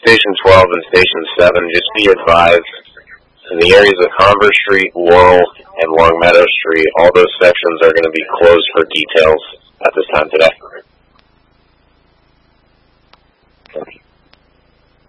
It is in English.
Station 12 and Station 7, just be advised, in the areas of Converse Street, Laurel, and Long Meadow Street, all those sections are going to be closed for details at this time today.